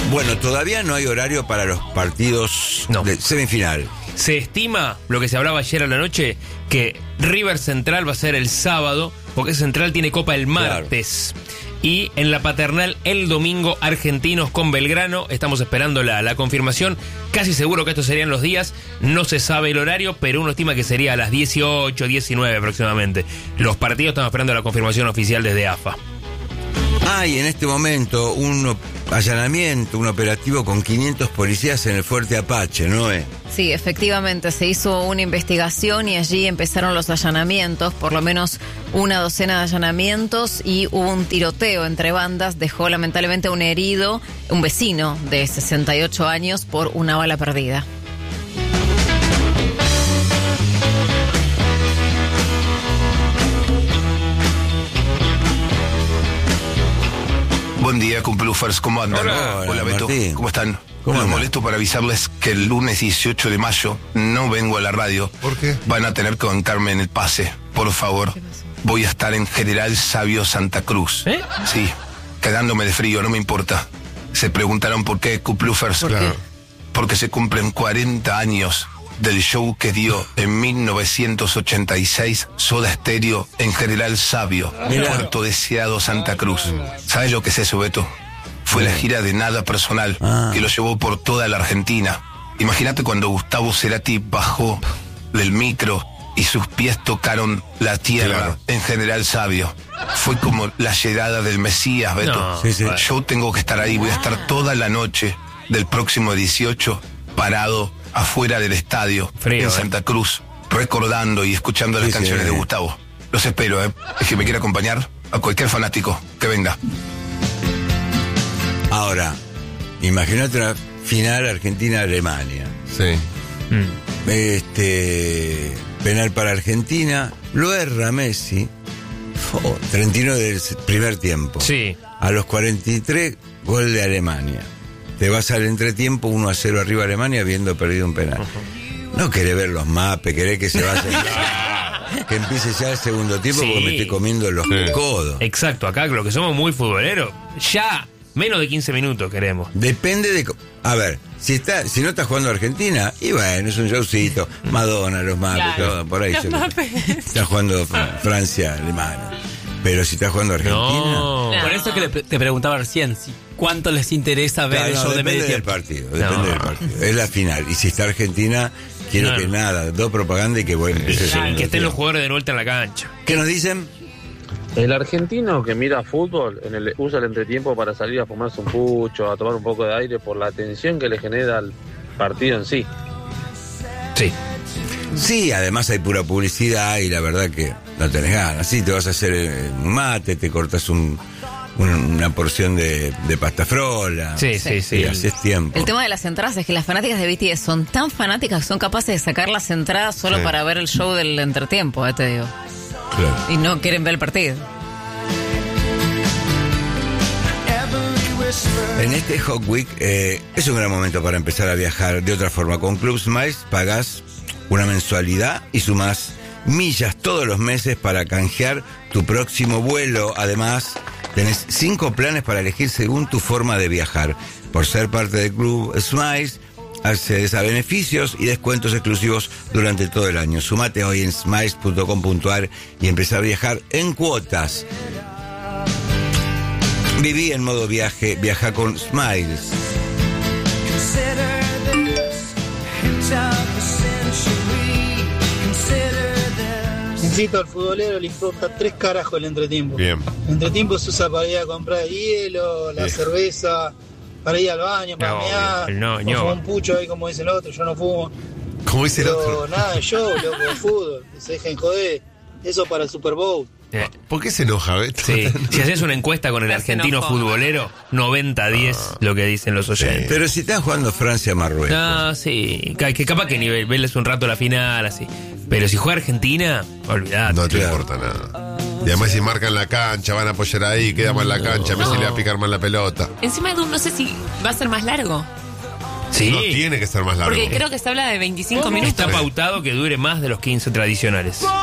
Bueno, todavía no hay horario para los partidos de semifinal. Se estima, lo que se hablaba ayer a la noche, que River Central va a ser el sábado, porque Central tiene Copa el martes. Claro. Y en la Paternal el domingo, Argentinos con Belgrano. Estamos esperando la confirmación. Casi seguro que estos serían los días. No se sabe el horario, pero uno estima que sería a las 18, 19 aproximadamente. Los partidos estamos esperando la confirmación oficial desde AFA. Hay en este momento un allanamiento, un operativo con 500 policías en el Fuerte Apache, ¿no? Sí, efectivamente, se hizo una investigación y allí empezaron los allanamientos, por lo menos una docena de allanamientos, y hubo un tiroteo entre bandas, dejó lamentablemente un herido, un vecino de 68 años por una bala perdida. Buen día, Cumplufers, ¿cómo andan? Hola Beto, Martín. ¿Cómo están? ¿Cómo Me molesto para avisarles que el lunes 18 de mayo no vengo a la radio. ¿Por qué? Van a tener que bancarme en el pase, por favor. Voy a estar en General Sabio Santa Cruz. Sí, quedándome de frío, no me importa. Se preguntaron por qué, Cumplufers. Claro. Porque se cumplen 40 años del show que dio en 1986 Soda Stereo en General Sabio, Puerto Deseado, Santa Cruz. ¿Sabes lo que es eso, Beto? Fue la gira de Nada Personal que lo llevó por toda la Argentina. Imagínate cuando Gustavo Cerati bajó del micro y sus pies tocaron la tierra en General Sabio. Fue como la llegada del Mesías, Beto. No, Yo tengo que estar ahí, voy a estar toda la noche del próximo 18 parado afuera del estadio en Santa Cruz, recordando y escuchando las canciones de Gustavo. Los espero, Es que me quiere acompañar, a cualquier fanático que venga. Ahora, imagínate una final Argentina-Alemania. Sí. Penal para Argentina, lo erra Messi. 39 del primer tiempo. Sí. A los 43, gol de Alemania. Te vas al entretiempo 1-0 arriba Alemania habiendo perdido un penal. No querés ver los mapes, querés que se vaya que empiece ya el segundo tiempo porque me estoy comiendo los codos. Exacto, acá lo que somos muy futboleros, ya menos de 15 minutos queremos. Depende de... A ver, si no está jugando Argentina, y bueno, es un showcito. Madonna, los mapes, todo, por ahí. Está jugando Francia, Alemania. Pero si está jugando Argentina... No. Por eso que te preguntaba recién, ¿cuánto les interesa ver el show de medio tiempo? Depende del partido. Es la final. Y si está Argentina, quiero que nada, dos propaganda y que bueno, que estén los jugadores de vuelta en la cancha. ¿Qué nos dicen? El argentino que mira fútbol usa el entretiempo para salir a fumarse un pucho, a tomar un poco de aire por la tensión que le genera al partido en sí. Sí. Sí, además hay pura publicidad y la verdad que no tenés ganas. Sí, te vas a hacer un mate, te cortas una porción de pasta frola. Sí. Y haces tiempo. El tema de las entradas es que las fanáticas de BTS son tan fanáticas que son capaces de sacar las entradas solo para ver el show del entretiempo, te digo. Claro. Y no quieren ver el partido. En este Hot Week es un gran momento para empezar a viajar de otra forma. Con Club Smiles pagás una mensualidad y sumás millas todos los meses para canjear tu próximo vuelo. Además, tenés 5 planes para elegir según tu forma de viajar. Por ser parte del Club Smiles, accedes a beneficios y descuentos exclusivos durante todo el año. Sumate hoy en smiles.com.ar y empezá a viajar en cuotas. Viví en modo viaje, viaja con Smiles. Al futbolero le importa 3 carajos el entretiempo. Bien. El entretiempo se usa para ir a comprar hielo, la cerveza, para ir al baño, para mear. No fumo un pucho ahí como dice el otro, yo no fumo. Como dice el otro. Pero nada, yo, loco, de fútbol, que se dejen joder. Eso para el Super Bowl. ¿Por qué se enoja, Beto? Sí. Si haces una encuesta con el argentino futbolero, 90-10 lo que dicen los oyentes. Pero si están jugando Francia-Marruecos. No, sí. Que capaz que ni verles un rato la final, así. Pero si juega Argentina, olvidate. No te importa nada. Y además si marcan la cancha, van a apoyar ahí, queda mal la cancha, Messi le va a picar mal la pelota. Encima, Edu, no sé si va a ser más largo. Sí. No tiene que ser más largo. Porque creo que se habla de 25 minutos. Está pautado que dure más de los 15 tradicionales.